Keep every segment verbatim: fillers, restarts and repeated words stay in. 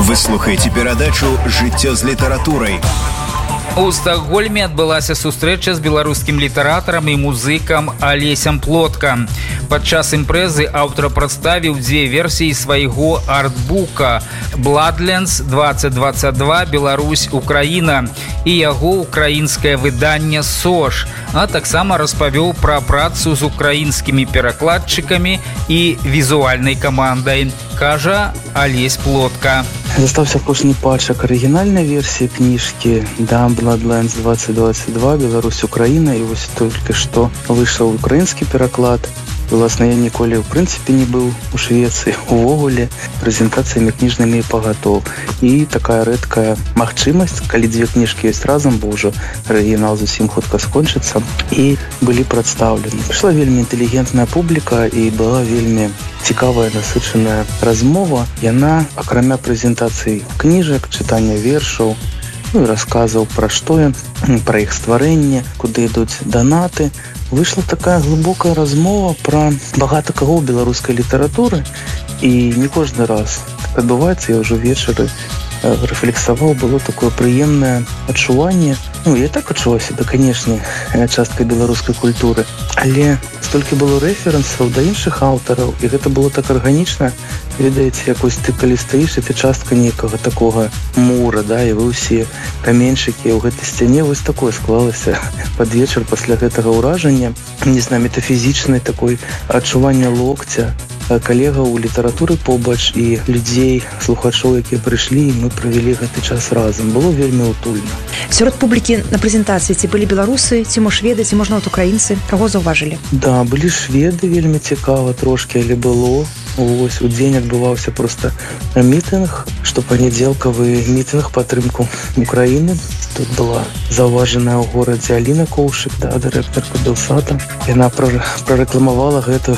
Вы слухаеце перадачу «Жыццё з літаратурай». У Стокгольме адбылася сустрэча з беларускім літаратарам і музыкам Алесем Плотка. Падчас імпрэзы аўтар прадставіў дзве версіі свайго артбука «Bloodlands двадцать двадцать два. Беларусь, Украіна» і яго украінскае выданне «СОЖ», а таксама распавёў пра працу з украінскімі перакладчыкамі і візуальнай камандай, кажа Алесь Плотка. Застаўся апошні пачак арыгінальнай версіі кніжкі «Да, Bloodlands двадцать двадцать два. Беларусь, Украіна», і вось толькі што выйшаў украінскі пераклад. Власна, я ніколі, ў прынцыпе, не быў у Швецыі. Увогуле, прэзентацыямі кніжнымі пагатоў. І такая рэдкая магчымасць, калі дзве кніжкі ёсць разам, бо ўжо арыгінал зусім хутка скончыцца, і былі прадстаўлены. Прыйшла вельмі інтэлігентная публіка і была вельмі цікавая, насычаная размова. Яна, акрамя прэзентацыі кніжак, чытання вершаў, ну і расказаў пра што ён, пра іх стварэнне, куды ідуць данаты, выйшла такая глыбокая размова пра багата каго ў беларускай літаратуры, і не кожны раз так адбываецца. Я ўжо вечары рэфлексаваў, было такое прыемнае адчуванне. Ну, я так адчуваў сябе, канешне, часткай беларускай культуры, але столькі было рэферэнсаў да іншых аўтараў, і гэта было так арганічна. Ведаеце, якось ты калі стаіш, і ты частка нейкага такога мура, да, і вы ўсе каменьчыкі ў гэтай сцяне. Вось такое склалася пад вечар пасля гэтага ўражання, не знаю, метафізічнай такой адчування локця, калегаў у літаратуры побач і людзей, слухачоў, якія прыйшлі, і мы правялі гэты час разам. Было вельмі утульна. Сярод публікі на прэзентацыі ці былі беларусы, ці мо шведы, ці можна от украінцы? Каго заўважылі? Да, былі шведы, вельмі цікава трошкі, але было. Вось, у дзень адбываўся проста мітынг, штопанядзелкавы мітынг падтрымку Украіны. Тут была заўважаная ў горадзе Аліна Коўшык, да, дырэктарка Белсата. Яна прарэкламавала гэту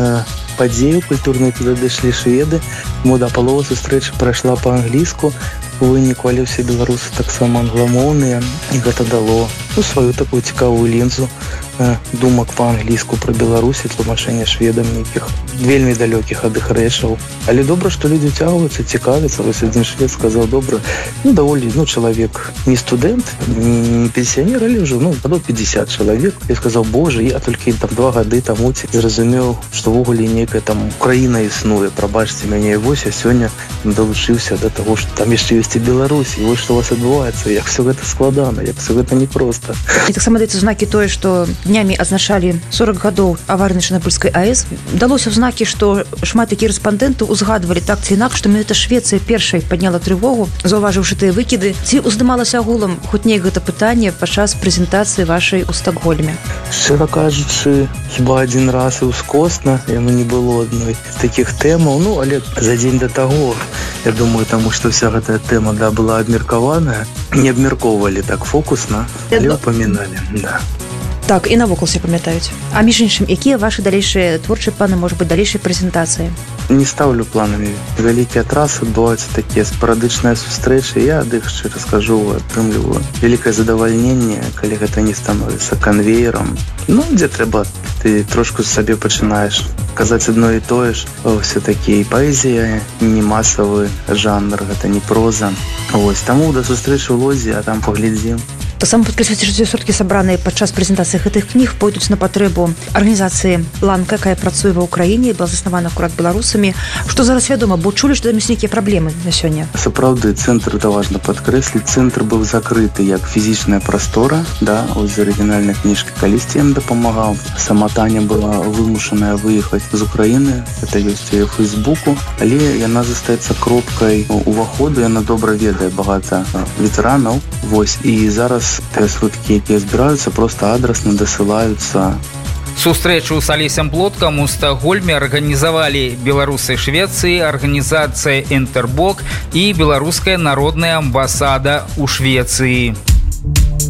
падзею культурную, куды дайшлі шведы. Мода палова сустрэчы прайшла па-англійску. У выніку, але ўсе беларусы таксама англамоўныя, і гэта дало ну, сваю такую цікавую лінзу думак па-англійску пра Беларусь і тлумачэння шведам нейкіх вельмі далёкіх ад іх рэчаў. Але добра, што людзі ўцягваюцца, цікавяцца. Вось адзін швед сказаў, добра, ну, даволі, ну, чалавек не студэнт, не пенсіянер, але ўжо, ну, гадоў пятьдесят чалавек. Я сказаў, боже, я толькі там два гады таму зразумеў, што ўвогуле нейкая там Украіна існуе, прабачце мяне. І вось я сёння далучыўся да таго, што там яшчэ ёсць і Беларусь, і вось што у вас адбываецца, як все гэта складана, як все гэта непроста. І таксама даецца знакі тое, што днямі адзначалі сорок гадоў аварыі на Чарнобыльскай АЭС. Далося ў знакі, што шмат такіх рэспандэнтаў узгадвалі так ці інакш, што менавіта Швецыя першай падняла трывогу, заўважыўшы тыя выкіды. Ці уздымалася агулам хоць неяк гэта пытанне падчас прэзентацыі вашай у Стокгольме? Шчыра кажучы, хіба адзін раз і ўскосна, яно не было адной з такіх тэмаў. Ну, але за дзень да таго, я думаю, таму што вся гэтая тэма, да, была абмеркаваная, не абмяркоўвалі так фокусна, але упаміналі, да. Так, і навокал все памятаюць. А між іншым, якія вашы далейшыя творчыя планы, можа быць, далейшай прэзентацыі? Не ставлю планамі. Вялікія трасы, адбываюцца такія спарадычныя сустрэчы. Я ад іх, шчыра скажу, атрымліваю вялікае задавальненне, калі гэта не становіцца канвеерам. Ну, дзе трэба, ты трошку сабе пачынаеш казаць адно і тое ж. Все-таки паэзія не масавы жанр, гэта не проза. Вось, таму да сустрэчы ў Лодзі, а там паглядзім. Таксама падкрэсліце, што сродкі, сабраныя падчас прэзентацыі гэтых кніг, пойдуць на патрэбу арганізацыі «Ланка», якая працуе ва ўкраіне, была заснавана акурат беларусамі. Што зараз вядома, бо чулі, што там ёсць нейкія праблемы на сёння? Сапраўды, цэнтр, это важна падкрэсліць, цэнтр быў закрыты як фізічная прастора, да, ось з арыгінальнай кніжкі калісьці ім дапамагаў. Сама Таня была вымушаная выехаць з Украіны, это ёсць у Фейсбуку, але яна застаецца кропкай уваходу, яна добра ведае багата ветэранаў. Вось, і зараз тыя сродкі, якія збіраюцца, проста адрасна дасылаюцца. Сустрэчу с Алесем Плоткам у Стокгольме арганізавалі беларусы Швецыі, арганізацыя «Интербок» і беларуская народная амбасада ў Швецыі.